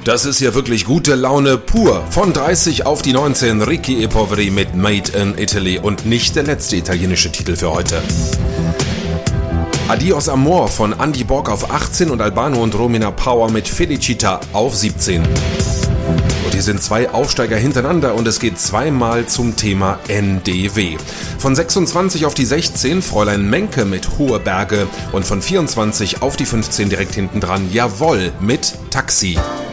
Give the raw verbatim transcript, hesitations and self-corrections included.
Das ist ja wirklich gute Laune pur. Von dreißig auf die neunzehn, Ricky e Poveri mit Made in Italy und nicht der letzte italienische Titel für heute. Adios Amor von Andy Borg auf achtzehn und Albano und Romina Power mit Felicita auf siebzehn. Und hier sind zwei Aufsteiger hintereinander und es geht zweimal zum Thema N D W. Von sechsundzwanzig auf die sechzehn Fräulein Menke mit Hohe Berge und von vierundzwanzig auf die fünfzehn direkt hinten dran Jawohl mit Taxi.